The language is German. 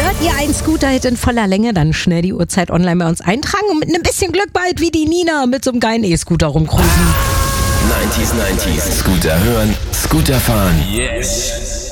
Hört ihr einen Scooter-Hit in voller Länge, dann schnell die Uhrzeit online bei uns eintragen und mit ein bisschen Glück bald wie die Nina mit so einem geilen E-Scooter rumcruisen. 90s, Scooter hören, Scooter fahren. Yes.